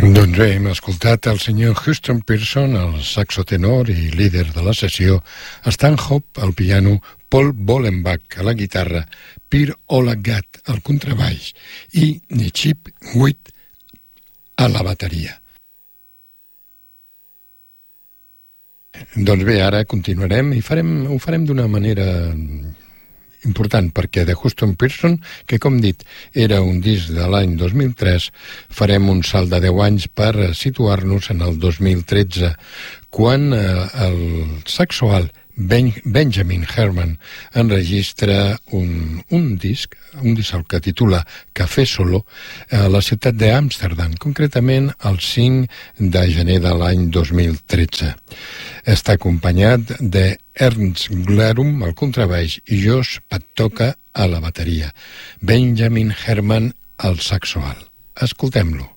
Doncs bé, hem escoltat el senyor Houston Pearson, el saxotenor i líder de la sessió, Stan Hope al piano, Paul Bollenbach a la guitarra, Pierre Olagat al contrabaix i Chip Witt a la bateria. Doncs bé, ara continuarem i ho farem d'una manera important, perquè de Houston Pearson, que com dit era un disc de l'any 2003, farem un salt de 10 anys per situar-nos en el 2013, quan el saxoalt Benjamin Herman enregistra un disc que titula Café Solo a la ciutat d'Amsterdam, concretament el 5 de gener de l'any 2013. Està acompanyat de Ernst Glerum al contrabaix i Josh Pattoka a la bateria. Benjamin Herman al saxoalt. Escoltem-lo.